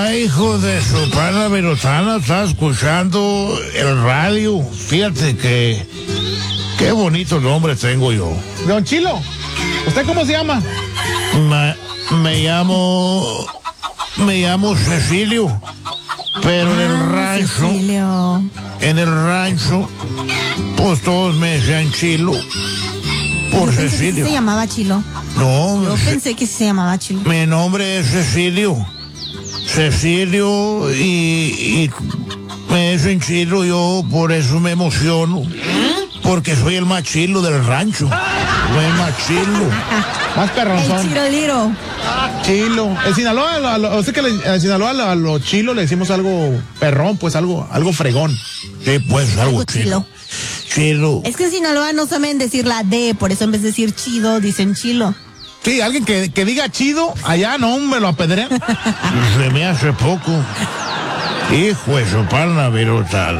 Ay, hijo de su pana Virutana, está escuchando el radio. Fíjate que qué bonito nombre tengo yo. Don Chilo, ¿usted cómo se llama? Me llamo Cecilio, pero en el rancho, pues todos me decían Chilo. Por Yo pensé Cecilio. que sí se llamaba Chilo. No, Yo pensé que sí se llamaba Chilo. mi nombre es Cecilio. Cecilio y me dicen Chilo, yo por eso me emociono. Porque soy el más chilo del rancho. Soy el más chilo. Más perronzón. El Chiroliro. Chilo. En Sinaloa, en Sinaloa a los chilos le decimos algo perrón, pues algo fregón. Sí, pues algo Algo chilo. Chilo. Es que en Sinaloa no saben decir la D, por eso en vez de decir chido, dicen chilo. Sí, alguien que diga chido, allá no me lo apedrean. Se me hace poco. Hijo de su pana Virutal.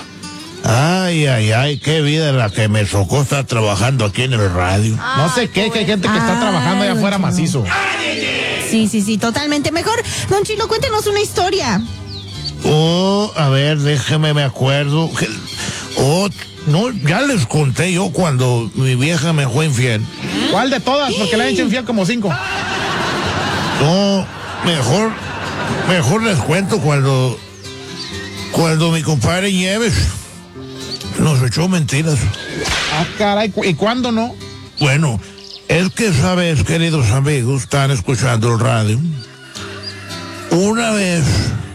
Ay, qué vida la que me tocó estar trabajando aquí en el radio. No sé qué, que hay gente que está trabajando allá afuera macizo. Sí, totalmente. Mejor, don Chilo, cuéntenos una historia. A ver, déjeme, me acuerdo. No, ya les conté yo cuando mi vieja me fue infiel. ¿Cuál de todas? Porque le han hecho infiel como 5. No, mejor les cuento cuando mi compadre Nieves nos echó mentiras. Ah, caray, ¿y cuándo no? Bueno, es que sabes, queridos amigos, están escuchando el radio. Una vez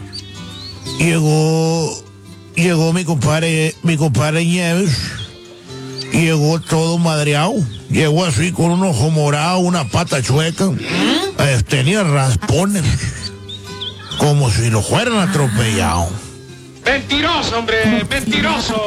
llegó mi compadre Nieves, llegó todo madreado, llegó así con un ojo morado, una pata chueca, tenía raspones, como si lo fueran atropellado. Mentiroso, hombre, mentiroso.